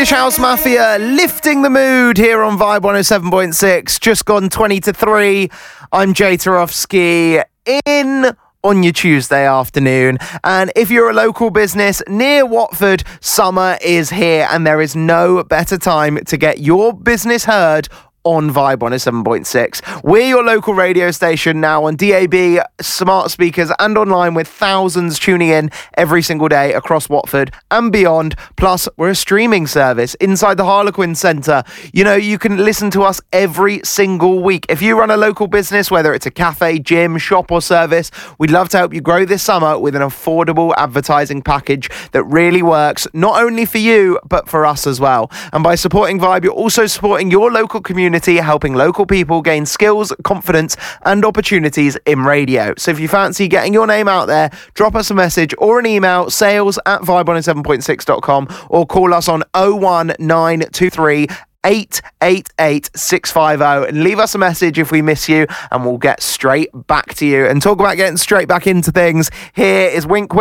Swedish House Mafia lifting the mood here on Vibe 107.6. Just gone 20 to 3. I'm Jay Tarofsky in on your Tuesday afternoon. And if you're a local business near Watford, summer is here and there is no better time to get your business heard on Vibe 107.6. We're your local radio station now on DAB, smart speakers and online, with thousands tuning in every single day across Watford and beyond. Plus, we're a streaming service inside the Harlequin Centre. You know, you can listen to us every single week. If you run a local business, whether it's a cafe, gym, shop or service, we'd love to help you grow this summer with an affordable advertising package that really works, not only for you, but for us as well. And by supporting Vibe, you're also supporting your local community, helping local people gain skills, confidence and opportunities in radio. So if you fancy getting your name out there, drop us a message or an email, sales@vibe107.6.com, or call us on 01923 888 650 and leave us a message if we miss you and we'll get straight back to you. And talk about getting straight back into things, here is Wink Wink